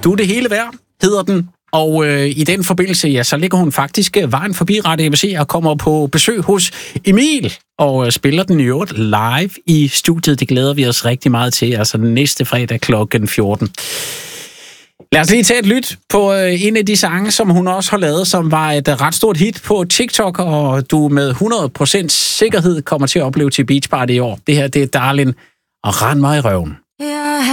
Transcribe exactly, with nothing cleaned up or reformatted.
Du er det hele værd, hedder den. Og øh, i den forbindelse, ja, så ligger hun faktisk øh, vejen forbi Radio A B C og kommer på besøg hos Emil og øh, spiller den i øvrigt live i studiet. Det glæder vi os rigtig meget til, altså næste fredag klokken fjorten. Lad os lige tage et lyt på øh, en af de sange, som hun også har lavet, som var et øh, ret stort hit på TikTok, og du med hundrede procent sikkerhed kommer til at opleve til Beach Party i år. Det her, det er Darling og Rend mig i røven. Jeg